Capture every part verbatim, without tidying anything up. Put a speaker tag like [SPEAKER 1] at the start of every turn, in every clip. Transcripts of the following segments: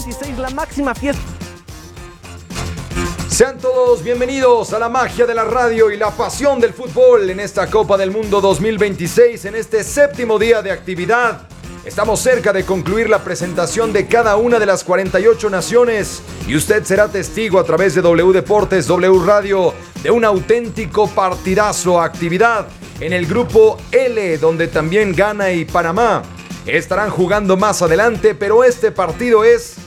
[SPEAKER 1] veintiséis, la máxima fiesta.
[SPEAKER 2] Sean todos bienvenidos a la magia de la radio y la pasión del fútbol en esta Copa del Mundo dos mil veintiséis, en este séptimo día de actividad. Estamos cerca de concluir la presentación de cada una de las cuarenta y ocho naciones y usted será testigo a través de W Deportes, W Radio, de un auténtico partidazo. Actividad en el grupo L, donde también Ghana y Panamá estarán jugando más adelante, pero este partido es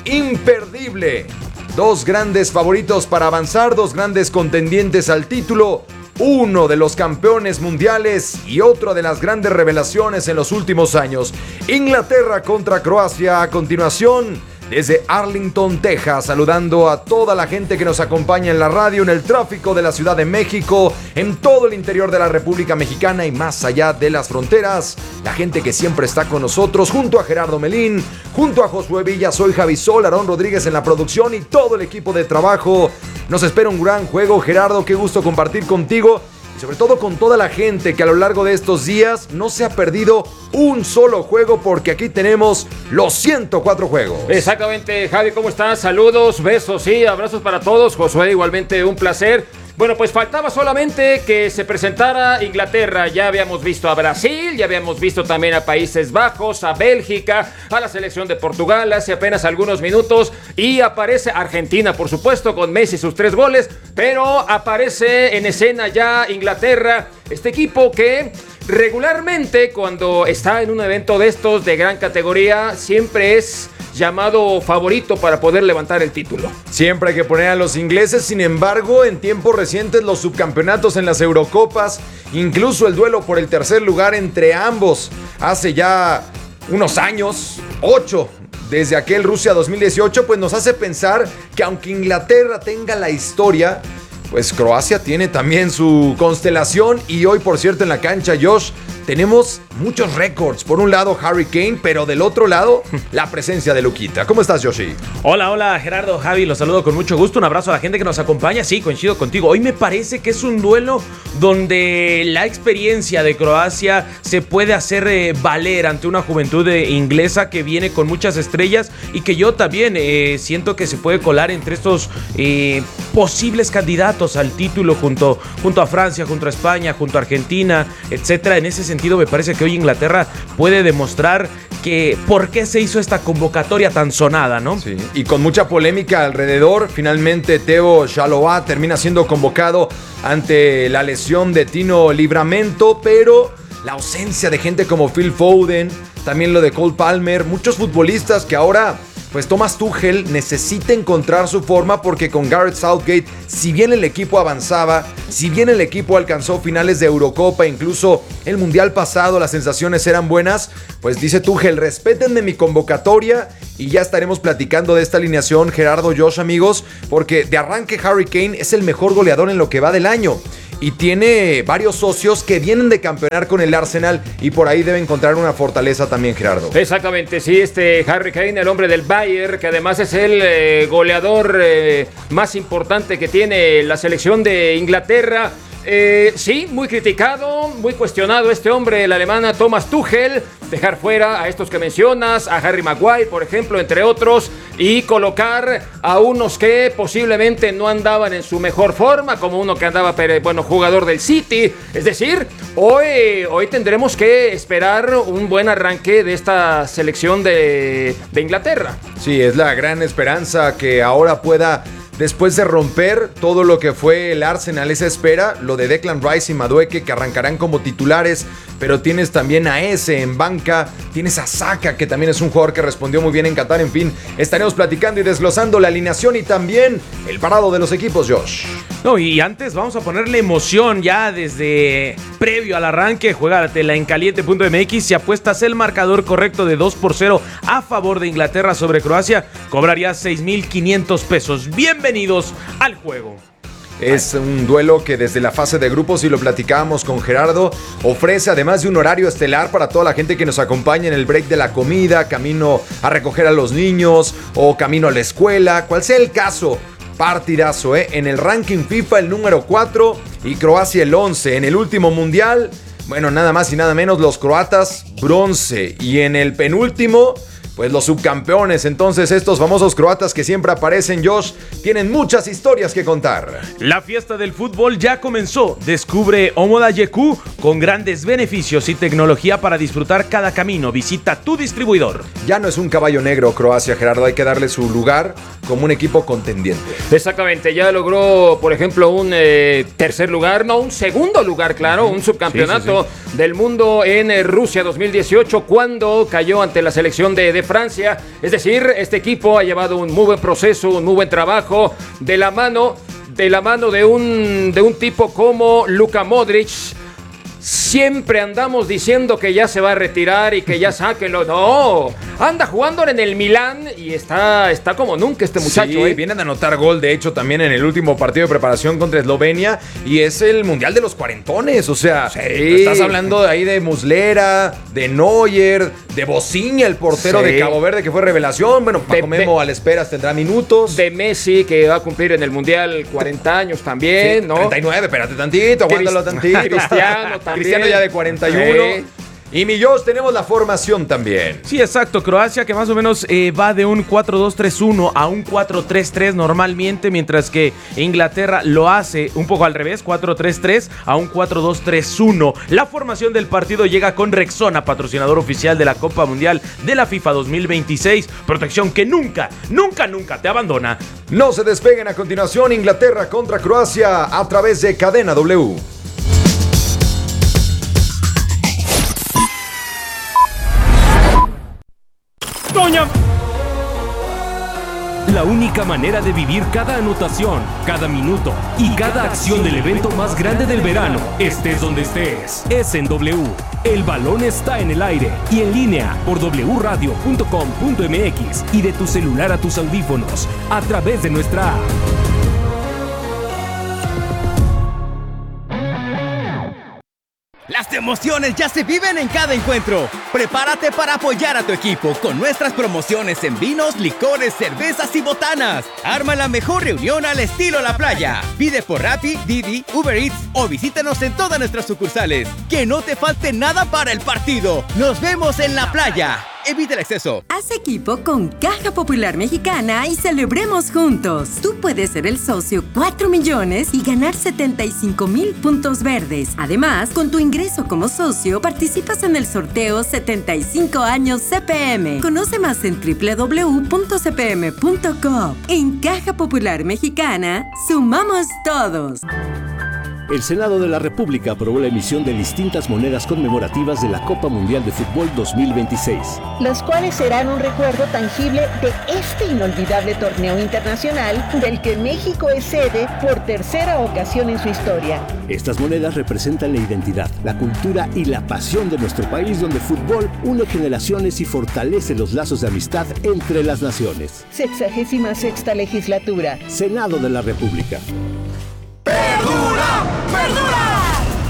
[SPEAKER 2] imperdible. Dos grandes favoritos para avanzar, dos grandes contendientes al título, uno de los campeones mundiales y otro de las grandes revelaciones en los últimos años. Inglaterra contra Croacia a continuación, desde Arlington, Texas, saludando a toda la gente que nos acompaña en la radio, en el tráfico de la Ciudad de México, en todo el interior de la República Mexicana y más allá de las fronteras. La gente que siempre está con nosotros, junto a Gerardo Melín, junto a Josué Villa, soy Javi Sol, Aarón Rodríguez en la producción y todo el equipo de trabajo. Nos espera un gran juego, Gerardo, qué gusto compartir contigo. Y sobre todo con toda la gente que a lo largo de estos días no se ha perdido un solo juego, porque aquí tenemos los ciento cuatro juegos.
[SPEAKER 3] Exactamente, Javi, ¿cómo estás? Saludos, besos y abrazos para todos. Josué, igualmente un placer. Bueno, pues faltaba solamente que se presentara Inglaterra. Ya habíamos visto a Brasil, ya habíamos visto también a Países Bajos, a Bélgica, a la selección de Portugal hace apenas algunos minutos. Y aparece Argentina, por supuesto, con Messi sus tres goles. Pero aparece en escena ya Inglaterra, este equipo que regularmente cuando está en un evento de estos de gran categoría siempre es llamado favorito para poder levantar el título.
[SPEAKER 2] Siempre hay que poner a los ingleses. Sin embargo, en tiempos recientes los subcampeonatos en las Eurocopas, incluso el duelo por el tercer lugar entre ambos hace ya unos años, ocho, desde aquel Rusia dos mil dieciocho, pues nos hace pensar que aunque Inglaterra tenga la historia, pues Croacia tiene también su constelación. Y hoy, por cierto, en la cancha, Josh, tenemos muchos récords. Por un lado, Harry Kane, pero del otro lado, la presencia de Luquita. ¿Cómo estás, Joshi?
[SPEAKER 4] Hola, hola, Gerardo, Javi, los saludo con mucho gusto. Un abrazo a la gente que nos acompaña. Sí, coincido contigo. Hoy me parece que es un duelo donde la experiencia de Croacia se puede hacer eh, valer ante una juventud eh, inglesa que viene con muchas estrellas y que yo también eh, siento que se puede colar entre estos eh, posibles candidatos al título junto, junto a Francia, junto a España, junto a Argentina, etcétera. En ese sentido, me parece que hoy Inglaterra puede demostrar que por qué se hizo esta convocatoria tan sonada, ¿no?
[SPEAKER 2] Sí, y con mucha polémica alrededor. Finalmente Theo Chalobah termina siendo convocado ante la lesión de Tino Livramento, pero la ausencia de gente como Phil Foden, también lo de Cole Palmer, muchos futbolistas que ahora pues Thomas Tuchel necesita encontrar su forma, porque con Gareth Southgate, si bien el equipo avanzaba, si bien el equipo alcanzó finales de Eurocopa, incluso el Mundial pasado las sensaciones eran buenas, pues dice Tuchel, respétenme mi convocatoria y ya estaremos platicando de esta alineación, Gerardo, Josh, amigos, porque de arranque Harry Kane es el mejor goleador en lo que va del año. Y tiene varios socios que vienen de campeonar con el Arsenal y por ahí debe encontrar una fortaleza también, Gerardo.
[SPEAKER 3] Exactamente, sí, este Harry Kane, el hombre del Bayern, que además es el eh, goleador eh, más importante que tiene la selección de Inglaterra. Eh, sí, muy criticado, muy cuestionado este hombre, el alemán Thomas Tuchel, dejar fuera a estos que mencionas, a Harry Maguire, por ejemplo, entre otros, y colocar a unos que posiblemente no andaban en su mejor forma, como uno que andaba, bueno, jugador del City. Es decir, hoy, hoy tendremos que esperar un buen arranque de esta selección de, de Inglaterra.
[SPEAKER 2] Sí, es la gran esperanza que ahora pueda, después de romper todo lo que fue el Arsenal, esa espera, lo de Declan Rice y Madueke que arrancarán como titulares, pero tienes también a ese en banca, tienes a Saka, que también es un jugador que respondió muy bien en Qatar. En fin, estaremos platicando y desglosando la alineación y también el parado de los equipos, Josh.
[SPEAKER 4] No, y antes vamos a ponerle emoción ya desde previo al arranque. Juégatela en caliente punto m x. Si apuestas el marcador correcto de dos por cero a favor de Inglaterra sobre Croacia, cobrarías seis mil quinientos pesos. Bienvenidos al juego.
[SPEAKER 2] Es un duelo que desde la fase de grupos, y lo platicábamos con Gerardo, ofrece además de un horario estelar para toda la gente que nos acompaña en el break de la comida, camino a recoger a los niños o camino a la escuela, cual sea el caso. Partidazo, ¿eh? En el ranking FIFA el número cuatro y Croacia el once. En el último mundial, bueno, nada más y nada menos, los croatas bronce. Y en el penúltimo, pues los subcampeones. Entonces estos famosos croatas que siempre aparecen, Josh, tienen muchas historias que contar.
[SPEAKER 4] La fiesta del fútbol ya comenzó. Descubre Omoda Yeku con grandes beneficios y tecnología para disfrutar cada camino. Visita tu distribuidor.
[SPEAKER 2] Ya no es un caballo negro Croacia, Gerardo, hay que darle su lugar como un equipo contendiente.
[SPEAKER 3] Exactamente, ya logró, por ejemplo, un eh, tercer lugar, no, un segundo lugar, claro, un subcampeonato sí, sí, sí. del mundo en eh, Rusia dos mil dieciocho, cuando cayó ante la selección de, de Francia. Es decir, este equipo ha llevado un muy buen proceso, un muy buen trabajo de la mano, de la mano de un, de un tipo como Luka Modric. Siempre andamos diciendo que ya se va a retirar y que ya sáquenlo. No, anda jugando en el Milán y está, está como nunca este muchacho.
[SPEAKER 2] Sí,
[SPEAKER 3] ¿eh?
[SPEAKER 2] viene de anotar gol, de hecho, también en el último partido de preparación contra Eslovenia. Y es el Mundial de los Cuarentones. O sea, sí. estás hablando de ahí de Muslera, de Neuer, de Bociña, el portero sí. de Cabo Verde, que fue revelación. Bueno, Paco de, Memo de, a la espera tendrá minutos.
[SPEAKER 3] De Messi, que va a cumplir en el Mundial cuarenta años también,
[SPEAKER 2] sí,
[SPEAKER 3] ¿no?
[SPEAKER 2] treinta y nueve, espérate tantito, aguántalo tantito.
[SPEAKER 3] Cristiano también.
[SPEAKER 2] Cristiano ya de cuarenta y uno. Sí. Y mi Josh, tenemos la formación también.
[SPEAKER 4] Sí, exacto. Croacia que más o menos eh, va de un cuatro dos tres uno a un cuatro tres tres normalmente, mientras que Inglaterra lo hace un poco al revés, cuatro tres tres a un cuatro dos tres uno. La formación del partido llega con Rexona, patrocinador oficial de la Copa Mundial de la FIFA dos mil veintiséis. Protección que nunca, nunca, nunca te abandona.
[SPEAKER 2] No se despeguen. A continuación, Inglaterra contra Croacia a través de Cadena W.
[SPEAKER 1] Doña... La única manera de vivir cada anotación, cada minuto y cada acción del evento más grande del verano, estés donde estés, es en W. El balón está en el aire y en línea por doble u radio punto com punto m x y de tu celular a tus audífonos a través de nuestra app.
[SPEAKER 5] Las emociones ya se viven en cada encuentro. Prepárate para apoyar a tu equipo con nuestras promociones en vinos, licores, cervezas y botanas. Arma la mejor reunión al estilo La Playa. Pide por Rappi, Didi, Uber Eats o visítanos en todas nuestras sucursales. Que no te falte nada para el partido. Nos vemos en La Playa. Evita el exceso.
[SPEAKER 6] Haz equipo con Caja Popular Mexicana y celebremos juntos. Tú puedes ser el socio cuatro millones y ganar setenta y cinco mil puntos verdes. Además, con tu ingreso como socio, participas en el sorteo setenta y cinco años C P M. Conoce más en doble u doble u doble u punto c p m punto com. En Caja Popular Mexicana, sumamos todos.
[SPEAKER 7] El Senado de la República aprobó la emisión de distintas monedas conmemorativas de la Copa Mundial de Fútbol dos mil veintiséis.
[SPEAKER 8] Las cuales serán un recuerdo tangible de este inolvidable torneo internacional del que México es sede por tercera ocasión en su historia.
[SPEAKER 7] Estas monedas representan la identidad, la cultura y la pasión de nuestro país, donde el fútbol une generaciones y fortalece los lazos de amistad entre las naciones.
[SPEAKER 8] Sexagésima sexta legislatura.
[SPEAKER 7] Senado de la República.
[SPEAKER 9] ¡Perdura! ¡Perdura!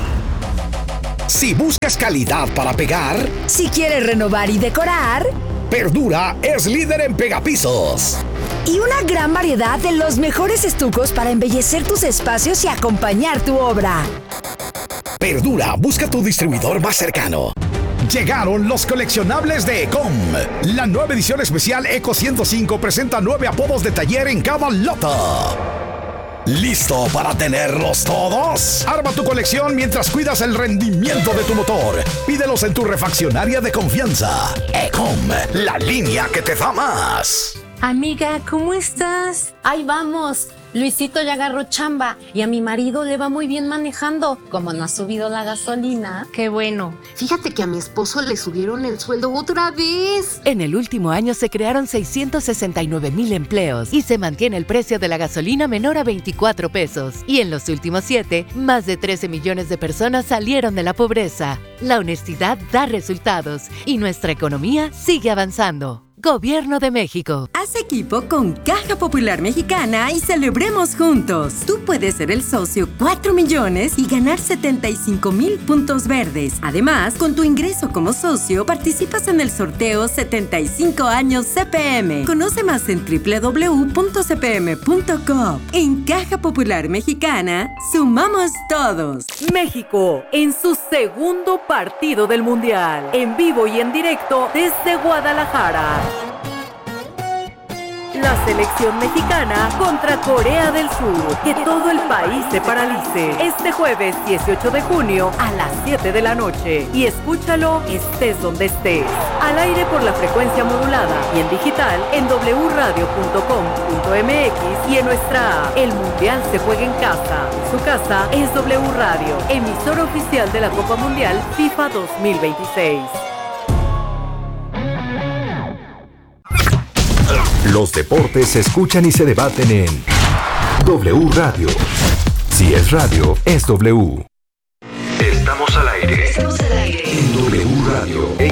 [SPEAKER 9] Si buscas calidad para pegar,
[SPEAKER 10] si quieres renovar y decorar,
[SPEAKER 9] Perdura es líder en pegapisos.
[SPEAKER 10] Y una gran variedad de los mejores estucos para embellecer tus espacios y acompañar tu obra.
[SPEAKER 9] Perdura, busca tu distribuidor más cercano. Llegaron los coleccionables de Ecom. La nueva edición especial Eco ciento cinco presenta nueve apodos de taller en cada lote. ¿Listo para tenerlos todos? Arma tu colección mientras cuidas el rendimiento de tu motor. Pídelos en tu refaccionaria de confianza. Ecom, la línea que te da más.
[SPEAKER 11] Amiga, ¿cómo estás?
[SPEAKER 12] Ahí vamos. Luisito ya agarró chamba y a mi marido le va muy bien manejando. Como no ha subido la gasolina.
[SPEAKER 11] Qué bueno.
[SPEAKER 12] Fíjate que a mi esposo le subieron el sueldo otra vez.
[SPEAKER 13] En el último año se crearon seiscientos sesenta y nueve mil empleos y se mantiene el precio de la gasolina menor a veinticuatro pesos. Y en los últimos siete, más de trece millones de personas salieron de la pobreza. La honestidad da resultados y nuestra economía sigue avanzando. Gobierno de México.
[SPEAKER 6] Haz equipo con Caja Popular Mexicana y celebremos juntos. Tú puedes ser el socio cuatro millones y ganar setenta y cinco mil puntos verdes. Además, con tu ingreso como socio, participas en el sorteo setenta y cinco años C P M. Conoce más en doble u doble u doble u punto c p m punto com. En Caja Popular Mexicana, sumamos todos.
[SPEAKER 14] México, en su segundo partido del Mundial. En vivo y en directo desde Guadalajara. La selección mexicana contra Corea del Sur. Que todo el país se paralice. Este jueves dieciocho de junio a las siete de la noche. Y escúchalo estés donde estés. Al aire por la frecuencia modulada y en digital en doble u radio punto com punto m x y en nuestra app. El Mundial se juega en casa. Su casa es W Radio, emisora oficial de la Copa Mundial FIFA dos mil veintiséis.
[SPEAKER 15] Los deportes se escuchan y se debaten en W Radio. Si es radio, es W. Estamos al aire.
[SPEAKER 16] Estamos al aire.
[SPEAKER 15] En W Radio.